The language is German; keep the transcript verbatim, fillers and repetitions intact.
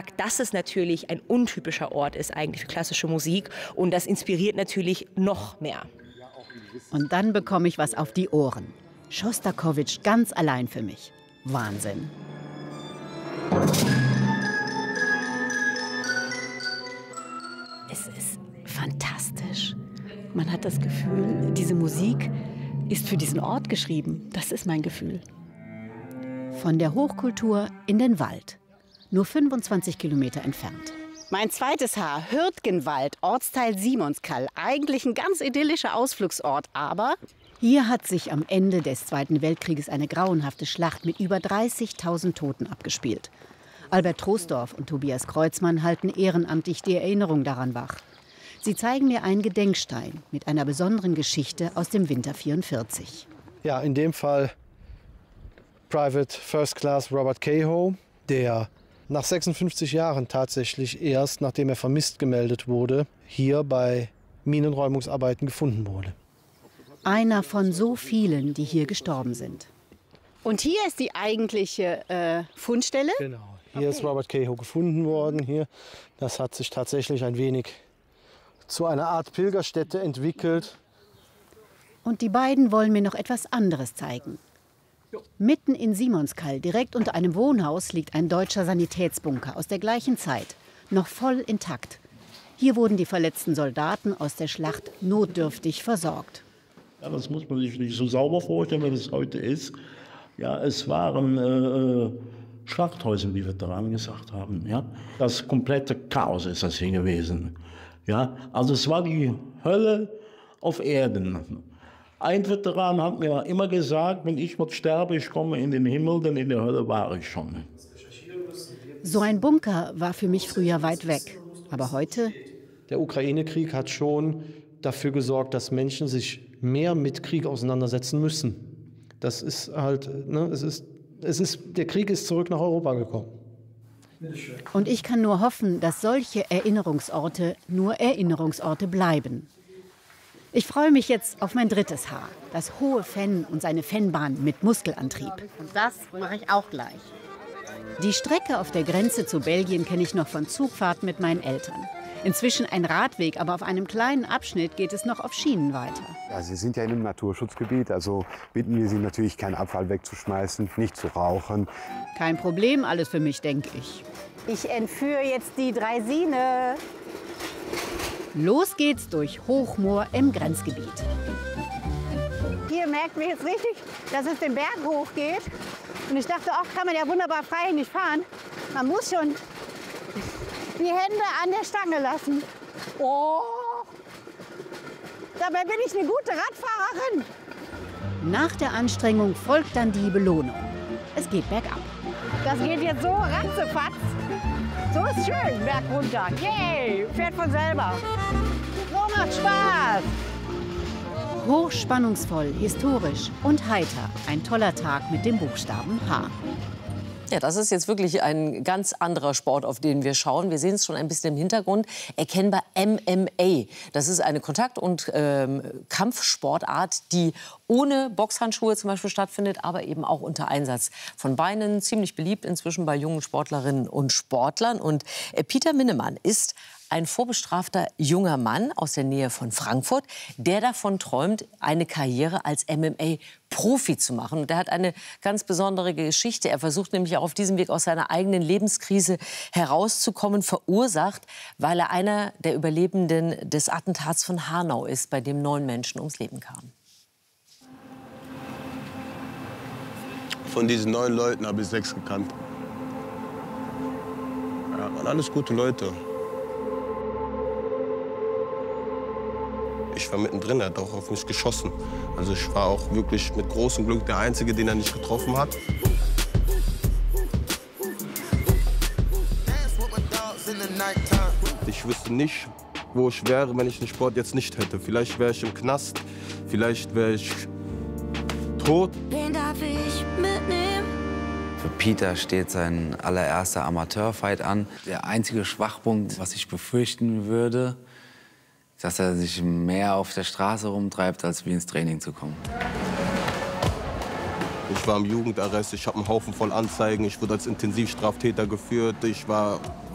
merkt, dass es natürlich ein untypischer Ort ist eigentlich für klassische Musik. Und das inspiriert natürlich noch mehr. Und dann bekomme ich was auf die Ohren. Schostakowitsch ganz allein für mich. Wahnsinn. Es ist fantastisch. Man hat das Gefühl, diese Musik ist für diesen Ort geschrieben. Das ist mein Gefühl. Von der Hochkultur in den Wald. Nur fünfundzwanzig Kilometer entfernt. Mein zweites Haar, Hürtgenwald, Ortsteil Simonskall. Eigentlich ein ganz idyllischer Ausflugsort, aber hier hat sich am Ende des Zweiten Weltkrieges eine grauenhafte Schlacht mit über dreißigtausend Toten abgespielt. Albert Troisdorf und Tobias Kreuzmann halten ehrenamtlich die Erinnerung daran wach. Sie zeigen mir einen Gedenkstein mit einer besonderen Geschichte aus dem Winter vierundvierzig. Ja, in dem Fall Private First Class Robert Cahoe, der nach sechsundfünfzig Jahren tatsächlich erst, nachdem er vermisst gemeldet wurde, hier bei Minenräumungsarbeiten gefunden wurde. Einer von so vielen, die hier gestorben sind. Und hier ist die eigentliche äh, Fundstelle? Genau, hier okay. ist Robert Cahoe gefunden worden. Hier. Das hat sich tatsächlich ein wenig zu einer Art Pilgerstätte entwickelt. Und die beiden wollen mir noch etwas anderes zeigen. Mitten in Simonskall, direkt unter einem Wohnhaus, liegt ein deutscher Sanitätsbunker aus der gleichen Zeit, noch voll intakt. Hier wurden die verletzten Soldaten aus der Schlacht notdürftig versorgt. Ja, das muss man sich nicht so sauber vorstellen, wie es heute ist. Ja, es waren äh, Schlachthäuser, wie Veteranen gesagt haben. Ja? Das komplette Chaos ist das hier gewesen. Ja? Also es war die Hölle auf Erden. Ein Veteran hat mir immer gesagt, wenn ich mal sterbe, ich komme in den Himmel, denn in der Hölle war ich schon. So ein Bunker war für mich früher weit weg. Aber heute? Der Ukraine-Krieg hat schon dafür gesorgt, dass Menschen sich mehr mit Krieg auseinandersetzen müssen. Das ist halt, ne, es ist, es ist, der Krieg ist zurück nach Europa gekommen. Und ich kann nur hoffen, dass solche Erinnerungsorte nur Erinnerungsorte bleiben. Ich freue mich jetzt auf mein drittes Haar, das hohe Fenn und seine Fennbahn mit Muskelantrieb. Und das mache ich auch gleich. Die Strecke auf der Grenze zu Belgien kenne ich noch von Zugfahrten mit meinen Eltern. Inzwischen ein Radweg, aber auf einem kleinen Abschnitt geht es noch auf Schienen weiter. Ja, Sie sind ja in einem Naturschutzgebiet, also bitten wir Sie natürlich, keinen Abfall wegzuschmeißen, nicht zu rauchen. Kein Problem, alles für mich, denke ich. Ich entführe jetzt die Draisine. Los geht's durch Hochmoor im Grenzgebiet. Hier merkt man jetzt richtig, dass es den Berg hochgeht. Und ich dachte, ach, kann man ja wunderbar frei nicht fahren. Man muss schon die Hände an der Stange lassen. Oh! Dabei bin ich eine gute Radfahrerin. Nach der Anstrengung folgt dann die Belohnung. Es geht bergab. Das geht jetzt so ratzefatz. So ist schön, Berg runter. Yay, fährt von selber. So macht Spaß. Hochspannungsvoll, historisch und heiter. Ein toller Tag mit dem Buchstaben H. Ja, das ist jetzt wirklich ein ganz anderer Sport, auf den wir schauen. Wir sehen es schon ein bisschen im Hintergrund. Erkennbar M M A. Das ist eine Kontakt- und ähm, Kampfsportart, die ohne Boxhandschuhe zum Beispiel stattfindet, aber eben auch unter Einsatz von Beinen. Ziemlich beliebt inzwischen bei jungen Sportlerinnen und Sportlern. Und äh, Peter Minnemann ist ein vorbestrafter junger Mann aus der Nähe von Frankfurt, der davon träumt, eine Karriere als M M A-Profi zu machen. Und er hat eine ganz besondere Geschichte. Er versucht nämlich auch auf diesem Weg aus seiner eigenen Lebenskrise herauszukommen, verursacht, weil er einer der Überlebenden des Attentats von Hanau ist, bei dem neun Menschen ums Leben kamen. Von diesen neun Leuten habe ich sechs gekannt. Ja, waren alles gute Leute. Ich war mittendrin, er hat auch auf mich geschossen. Also ich war auch wirklich mit großem Glück der Einzige, den er nicht getroffen hat. Ich wüsste nicht, wo ich wäre, wenn ich den Sport jetzt nicht hätte. Vielleicht wäre ich im Knast, vielleicht wäre ich tot. Wen darf ich mitnehmen? Für Peter steht sein allererster Amateurfight an. Der einzige Schwachpunkt, was ich befürchten würde, dass er sich mehr auf der Straße rumtreibt, als wie ins Training zu kommen. Ich war im Jugendarrest, ich habe einen Haufen voll Anzeigen, ich wurde als Intensivstraftäter geführt, ich war